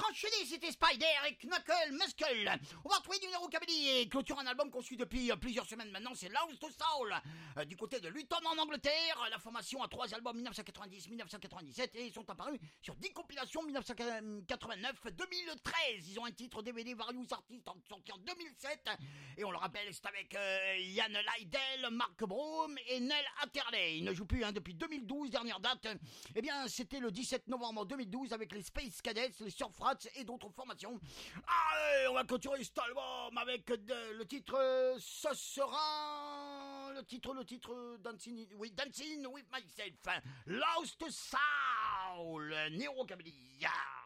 enchaîner, c'était Spider et Knuckle Muscle. On va retrouver du Neurocabilly et clôture un album qu'on suit depuis plusieurs semaines maintenant, c'est Lost Soul. Du côté de Luton en Angleterre, la formation a 3 albums 1990-1997 et ils sont apparus sur 10 compilations 1989-2013. Ils ont un titre DVD Various Artists sorti en 2007 et on le rappelle, c'est avec Ian Lydell, Mark Broom et Neil Atterley. Ils ne jouent plus depuis 2012, dernière date. Eh bien, c'était le 17 novembre 2012 avec les Space Cadets, les Surfrats et d'autres formations. Allez, on va clôturer cet album avec le titre, ce sera le titre Dancing with Myself, Lost Soul, Neurocabilly.